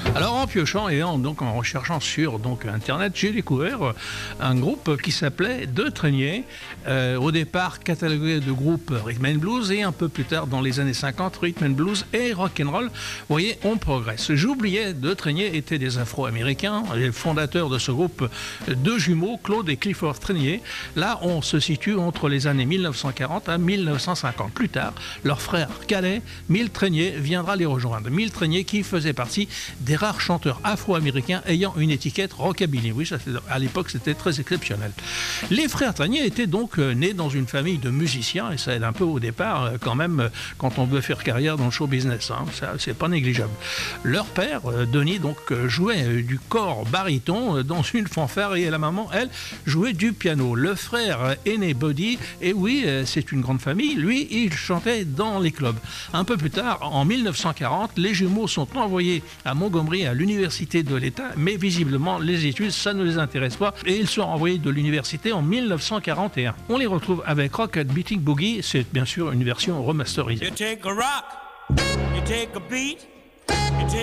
Alors en piochant et en recherchant sur internet, j'ai découvert un groupe qui s'appelait Deux Trainiers, au départ catalogué de groupe Rhythm and Blues et un peu plus tard dans les années 50 Rhythm and Blues et Rock'n'Roll. Vous voyez, on progresse. J'oubliais, Deux Trainiers étaient des Afro-Américains, les fondateurs de ce groupe, deux jumeaux, Claude et Clifford Trainier. Là, on se situe entre les années 1940 à 1950. Plus tard, leur frère cadet, Milt Trainier, viendra les rejoindre. Milt Trainier qui faisait partie des rares chanteurs afro-américains ayant une étiquette rockabilly. Oui, à l'époque, c'était très exceptionnel. Les frères Trainier étaient donc nés dans une famille de musiciens, et ça aide un peu au départ, quand même, quand on veut faire carrière dans le show business. Hein, ça, c'est pas négligeable. Leur père, Denis, jouait du cor baryton dans une fanfare, et la maman, elle, jouait du piano. Le frère aîné, Buddy, et oui, c'est une grande famille, lui, il chantait dans les clubs. Un peu plus tard, en 1940, les jumeaux sont envoyés à Montgomery, à l'université de l'État, mais visiblement, les études, ça ne les intéresse pas, et ils sont renvoyés de l'université en 1941. On les retrouve avec Rocket Beating Boogie, c'est bien sûr une version remasterisée. You take a rock, you take a beat, you take